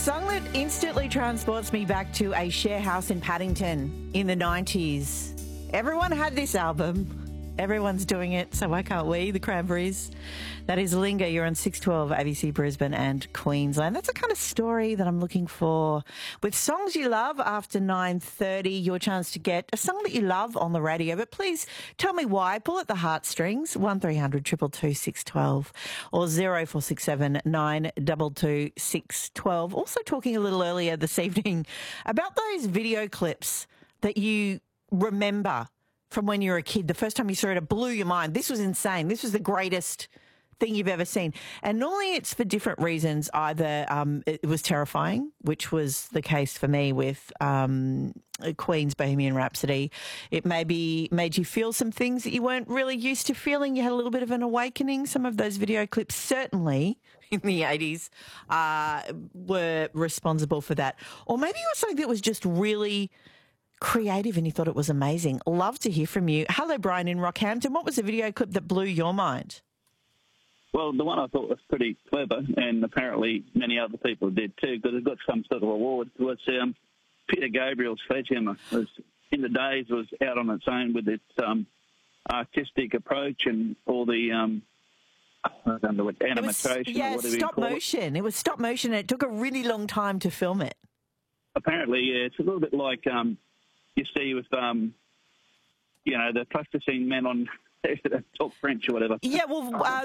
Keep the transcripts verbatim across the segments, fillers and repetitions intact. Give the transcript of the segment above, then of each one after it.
Song that instantly transports me back to a share house in Paddington in the nineties. Everyone had this album. Everyone's doing it, so why can't we? The Cranberries. That is Linger. You're on six twelve A B C Brisbane and Queensland. That's the kind of story that I'm looking for. With songs you love after nine thirty, your chance to get a song that you love on the radio. But please tell me why. Pull at the heartstrings, one three hundred two two two six one two or zero four six seven nine two two six one two. Also talking a little earlier this evening about those video clips that you remember from when you were a kid. The first time you saw it, it blew your mind. This was insane. This was the greatest thing you've ever seen. And normally it's for different reasons. Either um, it was terrifying, which was the case for me with um, Queen's Bohemian Rhapsody. It maybe made you feel some things that you weren't really used to feeling. You had a little bit of an awakening. Some of those video clips, certainly in the eighties, uh, were responsible for that. Or maybe it was something that was just really creative and you thought it was amazing. Love to hear from you. Hello, Brian in Rockhampton. What was the video clip that blew your mind? Well, the one I thought was pretty clever, and apparently many other people did too, because it got some sort of award, was um, Peter Gabriel's Sledgehammer. It was, in the days, was out on its own with its um, artistic approach and all the um, I don't know what, animation. It was, yeah, or whatever stop motion. It. it was stop motion, and it took a really long time to film it. Apparently, yeah, it's a little bit like um, you see with, um, you know, the plasticine men on talk French or whatever. Yeah, well, uh,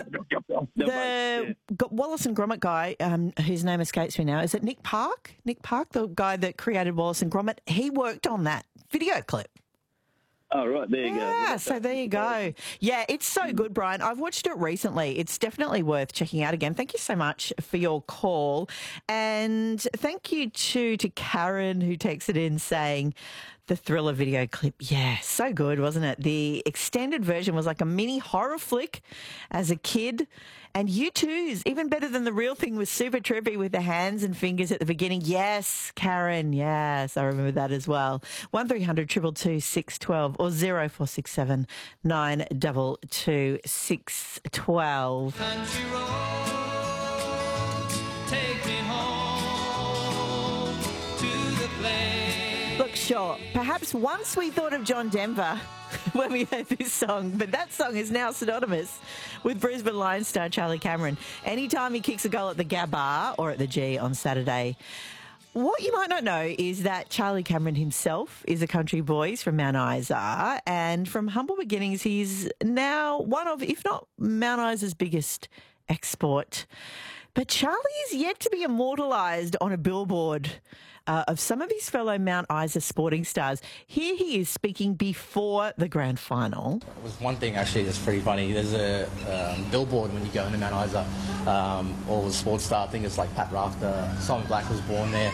the yeah. Wallace and Gromit guy, um, whose name escapes me now, is it Nick Park? Nick Park, the guy that created Wallace and Gromit, he worked on that video clip. Oh, right, there you yeah, go. Yeah, so there you go. Yeah, it's so good, Brian. I've watched it recently. It's definitely worth checking out again. Thank you so much for your call. And thank you too to Karen, who texted in saying the Thriller video clip. Yeah, so good, wasn't it? The extended version was like a mini horror flick as a kid. And U two's even better than the real thing, was super trippy with the hands and fingers at the beginning. Yes, Karen, yes, I remember that as well. one three hundred two two two six one two or zero four six seven nine two two six one two. Country roads, take me home to the place. Look, sure, perhaps once we thought of John Denver when we heard this song, but that song is now synonymous with Brisbane Lions star Charlie Cameron. Anytime he kicks a goal at the Gabba or at the G on Saturday. What you might not know is that Charlie Cameron himself is a country boy. He's from Mount Isa, and from humble beginnings, he's now one of, if not Mount Isa's biggest export. But Charlie is yet to be immortalised on a billboard uh, of some of his fellow Mount Isa sporting stars. Here he is speaking before the grand final. It was one thing actually that's pretty funny. There's a um, billboard when you go into Mount Isa. Um, all the sports stars, I think it's like Pat Rafter, Simon Black was born there,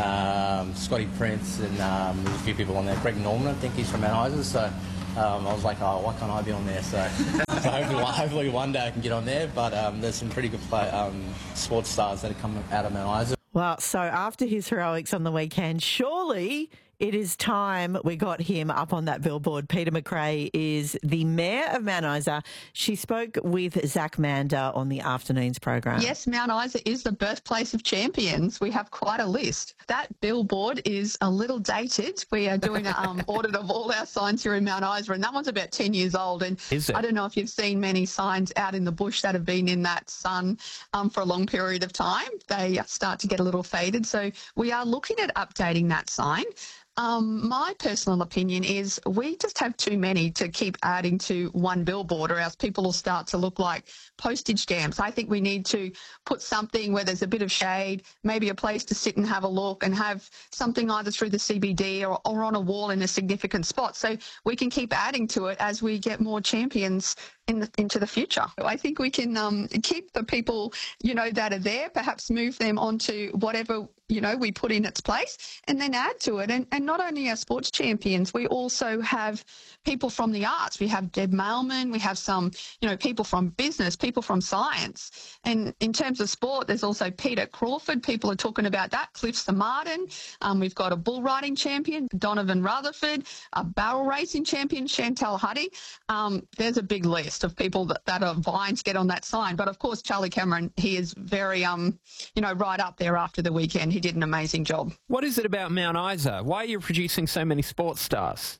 um, Scotty Prince, and um, there's a few people on there. Greg Norman, I think he's from Mount Isa, so Um, I was like, oh, why can't I be on there? So, so hopefully, hopefully one day I can get on there. But um, there's some pretty good play, um, sports stars that have come out of Mount Isa. Well, so after his heroics on the weekend, surely it is time we got him up on that billboard. Peter McRae is the mayor of Mount Isa. She spoke with Zach Mander on the afternoon's program. Yes, Mount Isa is the birthplace of champions. We have quite a list. That billboard is a little dated. We are doing an um, audit of all our signs here in Mount Isa, and that one's about ten years old. And Is it? I don't know if you've seen many signs out in the bush that have been in that sun um, for a long period of time. They start to get a little faded. So we are looking at updating that sign. Um, my personal opinion is we just have too many to keep adding to one billboard, or else people will start to look like postage stamps. I think we need to put something where there's a bit of shade, maybe a place to sit and have a look, and have something either through the C B D or, or on a wall in a significant spot, so we can keep adding to it as we get more champions in the, into the future. I think we can um, keep the people, you know, that are there, perhaps move them onto whatever, you know, we put in its place, and then add to it and, and and not only our sports champions, we also have people from the arts. We have Deb Mailman, we have some, you know, people from business, people from science. And in terms of sport, there's also Peter Crawford. People are talking about that. Cliff Martin. Um, we've got a bull riding champion, Donovan Rutherford, a barrel racing champion, Chantal Huddy. Um, there's a big list of people that, that are vying to get on that sign. But of course, Charlie Cameron, he is very, um, you know, right up there after the weekend. He did an amazing job. What is it about Mount Isa? Why are you producing so many sports stars?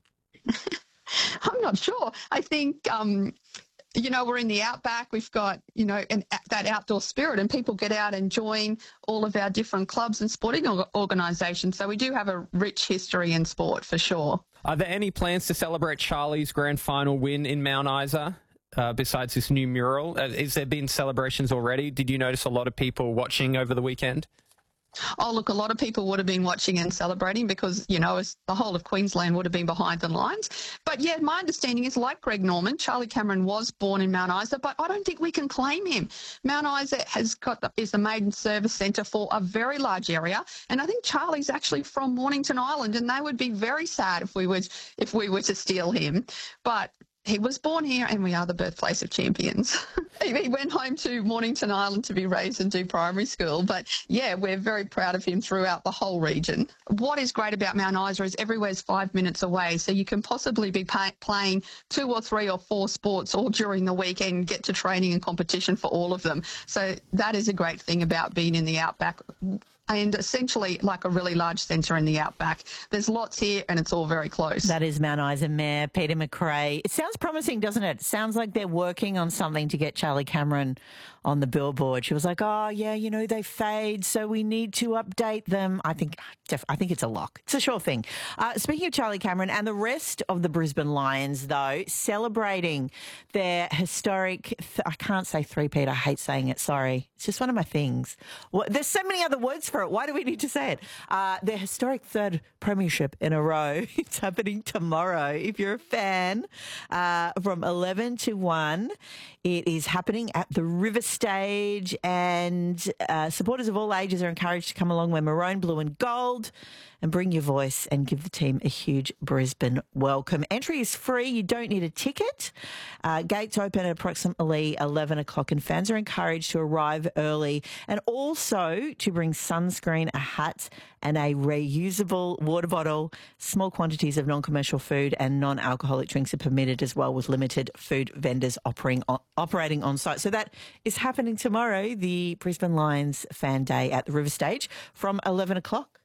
I'm not sure. I think, um, you know, we're in the outback. We've got, you know, an, that outdoor spirit, and people get out and join all of our different clubs and sporting organisations. So we do have a rich history in sport for sure. Are there any plans to celebrate Charlie's grand final win in Mount Isa? Uh, besides this new mural, uh, has there been celebrations already? Did you notice a lot of people watching over the weekend? Oh, look, a lot of people would have been watching and celebrating because, you know, as the whole of Queensland would have been behind the lines. But, yeah, my understanding is, like Greg Norman, Charlie Cameron was born in Mount Isa, but I don't think we can claim him. Mount Isa has got the, is the maiden service centre for a very large area, and I think Charlie's actually from Mornington Island, and they would be very sad if we were, if we were to steal him. But he was born here, and we are the birthplace of champions. He went home to Mornington Island to be raised and do primary school. But, yeah, we're very proud of him throughout the whole region. What is great about Mount Isa is everywhere's five minutes away, so you can possibly be pay- playing two or three or four sports all during the week and get to training and competition for all of them. So that is a great thing about being in the outback, and essentially like a really large centre in the outback. There's lots here, and it's all very close. That is Mount Isa Mayor Peter McRae. It sounds promising, doesn't it? Sounds like they're working on something to get Charlie Cameron on the billboard. She was like, oh, yeah, you know, they fade, so we need to update them. I think I think it's a lock. It's a sure thing. Uh, speaking of Charlie Cameron and the rest of the Brisbane Lions, though, celebrating their historic, th- I can't say three-peat, I hate saying it, sorry. It's just one of my things. Well, there's so many other words for it. Why do we need to say it? Uh, their historic third premiership in a row. It's happening tomorrow. If you're a fan, uh, from eleven to one, it is happening at the River Stage, and uh, supporters of all ages are encouraged to come along, wear maroon, blue and gold, and bring your voice and give the team a huge Brisbane welcome. Entry is free. You don't need a ticket. Uh, gates open at approximately eleven o'clock, and fans are encouraged to arrive early and also to bring sunscreen, a hat and a reusable water bottle. Small quantities of non-commercial food and non-alcoholic drinks are permitted as well, with limited food vendors operating on, operating on site. So that is happening tomorrow, the Brisbane Lions Fan Day at the River Stage from eleven o'clock.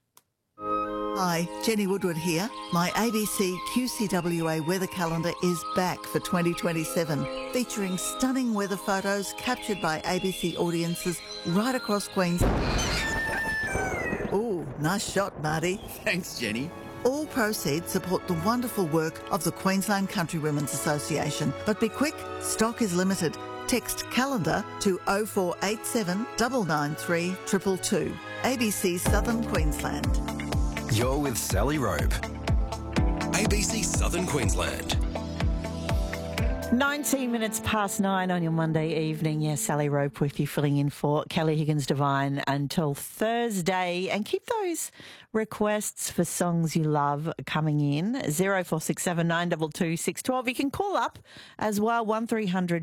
Hi, Jenny Woodward here. My A B C Q C W A weather calendar is back for twenty twenty-seven, featuring stunning weather photos captured by A B C audiences right across Queensland. Ooh, nice shot, Marty. Thanks, Jenny. All proceeds support the wonderful work of the Queensland Country Women's Association. But be quick, stock is limited. Text calendar to oh four eight seven, nine nine three, two two two. A B C Southern Queensland. You're with Sally Rope. A B C Southern Queensland. nineteen minutes past nine on your Monday evening. Yes, Sally Rope with you, filling in for Kelly Higgins-Devine until Thursday. And keep those requests for songs you love coming in. zero four six seven, nine two two, six one two. You can call up as well, one three hundred